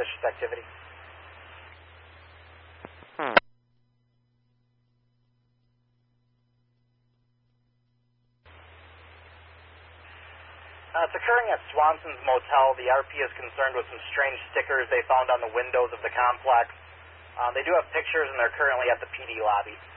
suspicious activity. It's occurring at Swanson's Motel. The RP is concerned with some strange stickers they found on the windows of the complex. They do have pictures, and they're currently at the PD lobby.